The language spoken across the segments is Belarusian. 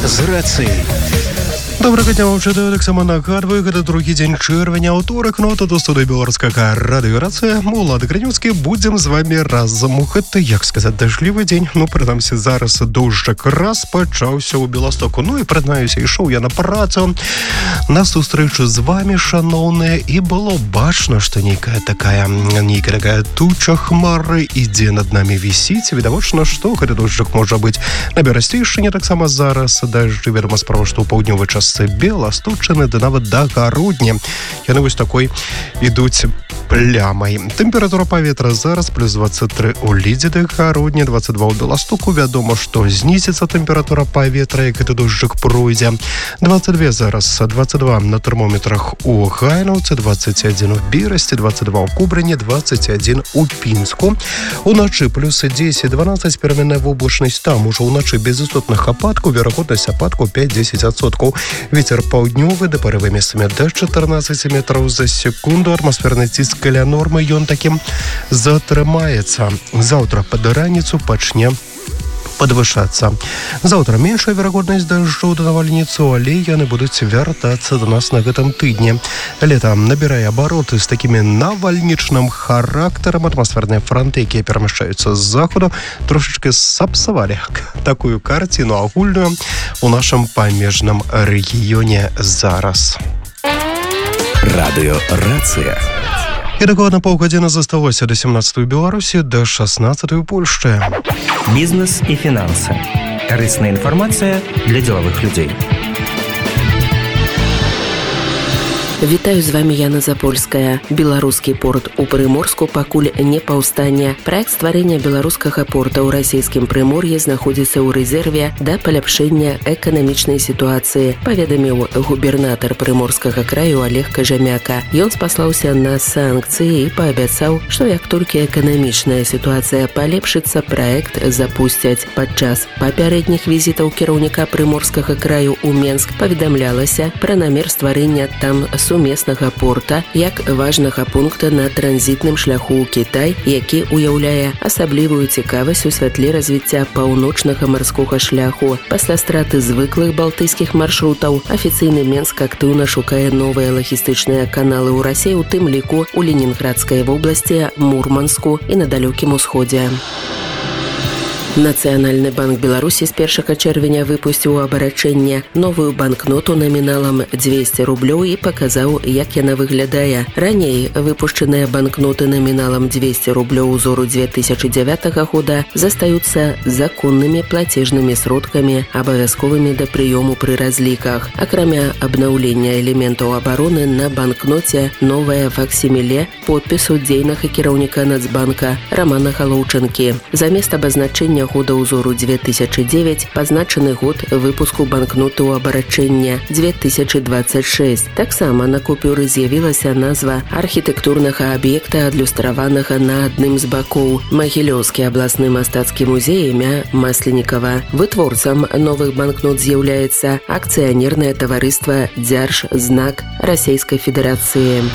з рацыяй. Добрага дня, ўчытаю, таксама нагадваю, гэта другі дзень чэрвеня, аўторак, тут у студыі беларускага радыёрацыя. Улады Грынёўскі, будзем з вамі разам у гэты, як сказаць, дажджлівы дзень. Прынамсі, зараз дожджак раз пачаўся ў Беластоку. І, прызнаюся, ішоў я на працу, на сустрэчу з вамі, шаноўныя, і было бачна, што нейкая такая туча хмары ідзе над намі вісіць. Відавочна, што гэты дожджак можа быць на Берасцейшчыне, таксама зараз дажджы, вядома, справа, што ў паўднёвай частцы Беласточчыны, да нават да Гародні. Яны вось такой ідуць плямай. Тэмпература паветра зараз плюс 23 у Лідзе да Гародні, 22 у Беластоку. Вядома, што знізіцца тэмпература паветра, як гэты дожджык пройдзе. 22 зараз, 22 на тэрмометрах у Гайнаўцы, 21 у Берасці, 22 у Кубрыні, 21 у Пінску. Уначы плюс 10-12, пераменная воблачнасць, там ужо ўначы без істотных ападкаў, верагоднасць ападку 5-10%. Вецер паўднёвы, да парывы месцамі да 14 метраў за секунду. Атмасферны ціск каля нормы, ён такім затрымаецца. Заўтра пад раніцу пачне падвышацца. Заўтра меншая верагоднасць дажджоў да навальніцу, але яны будуць вяртацца да нас на гэтым тыдні. Лета набірае абароты з такімі навальнічным характарам. Атмасферныя фронты, якія перамяшчаюцца з захаду, трошачкі сапсавалі такую карціну агульную у нашым памежным рэгіёне зараз. Радыёрацыя. І дакладна паўгадзіны засталося да 17-й Беларусі, да 16-й у Польшчы. Бізнес і фінансы. Карысная інфармацыя для дзелавых людзей. Вітаю, з вами Яна Запольская. Беларускі порт у Прыморску пакуль не паўстане. Праект стварэння беларускага порта ў расійскім Прымор'і знаходзіцца ў рэзерве да паляпшэння эканамічнай сітуацыі, паведаміў губернатар Прыморскага краю Олег Кажамяка. Ён спаслаўся на санкцыі і паабяцаў, што як толькі эканамічная сітуацыя палепшыцца, праект запусцяць. Падчас папярэдніх візітаў кіраўніка Прыморскага краю ў Менск паведамлялася пра намер стварэння там сумеснага порта як важнага пункта на транзітным шляху ў Кітай, які уяўляе асаблівую цікавасць у святле развіцця паўночнага марскога шляху. Пасля страты звыклых балтыйскіх маршрутаў афіцыйны Менск актыўна шукае новыя лагістычныя каналы ў Расіі, у тым ліку у Ленінградскай вобласці, Мурманску і на далёкім усходзе. Нацыянальны банк Беларусі з 1 чэрвеня выпусціў у абарачэнне новую банкноту наміналам 200 рублёў і паказаў, як яна выглядае. Раней выпушчаныя банкноты наміналам 200 рублёў узору 2009 года застаюцца законнымі плацежнымі сродкамі, абавязковымі да прыёму пры разліках. Акрамя абнаўлення элементаў абароны, на банкноце новая факсіміле подпісу дзейнага кіраўніка Нацбанка Рамана Галоўчанкі. Замест абазначэння года ўзору 2009 пазначаны год выпуску банкноты ў абарачэння 2026. Таксама на купюры з'явілася назва архітэктурнага аб'екта, адлюстраванага на адным з бакоў. Магілёўскі абласны мастацкі музей імя Масленікава. Вытворцам новых банкнот з'яўляецца акцыянернае таварыства «Дзяржзнак» Расійскай Федэрацыі.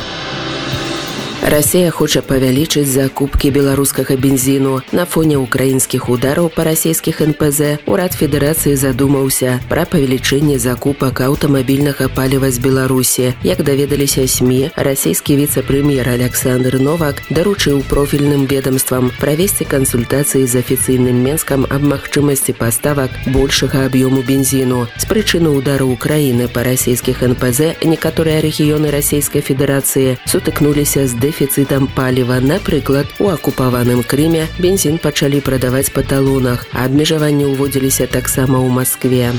Расія хоча павялічыць закупкі беларускага бензіну. На фоне украінскіх удараў па расійскіх НПЗ урад Федэрацыі задумаўся пра павелічэнне закупак аўтамабільнага паліва з Беларусі. Як даведаліся СМІ, расійскі віцэ-прэм'ер Александр Новак даручыў профільным ведамствам правесці кансультацыі з афіцыйным Менскам аб магчымасці паставак большага аб'ёму бензіну. З прычыны удару Украіны па расійскіх НПЗ некаторыя рэгіёны Расійскай Федэрацыі сутыкнуліся з дэфіцытам паліва. Напрыклад, у акупаваным Крыме бензін пачалі прадаваць па талонах, а абмежаванні ўводзіліся таксама ў Маскве.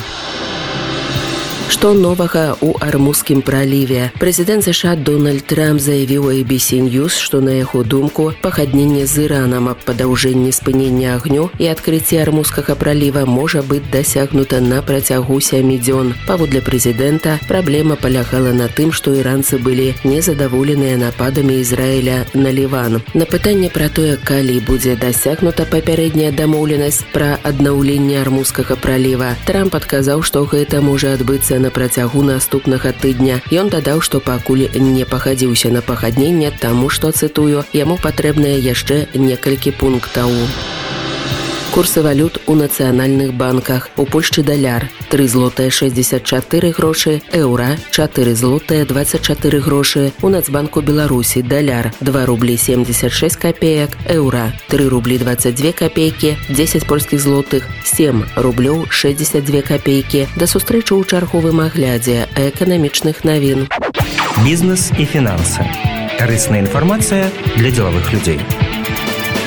Што новага ў Армузскім праліве? Прэзідэнт США Дональд Трамп заявіў ABC News, што на яго думку пагадненне з Іранам аб падаўжэнні спынення агню і адкрыцці Армузскага праліва можа быць дасягнута на працягу 7 дзён. Паводле прэзідэнта, праблема палягала на тым, што іранцы былі незадаволеныя нападамі Ізраіля на Ліван. На пытанне пра тое, калі будзе дасягнута папярэдняя дамоўленасць пра аднаўленне Армузскага праліва, Трамп адказаў, што гэта можа адбыцца на працягу наступнага тыдня. Ён дадаў, што пакуль не пагадзіўся на пагадненне, таму што, цытую, яму патрэбныя яшчэ некалькі пунктаў. Курсы валют у нацыянальных банках. У Польшчы даляр 3 злотыя 64 грошы, еўра 4 злотыя 24 грошы. У Нацбанку Беларусі даляр 2 рублі 76 копеек, еўра 3 рублі 22 копейкі, 10 польскіх злотых 7 рублёў 62 копейкі. Да сустрэчы ў чарговым аглядзе эканамічных навін. Бізнес і фінансы. Карысная інфармацыя для дзелавых людзей.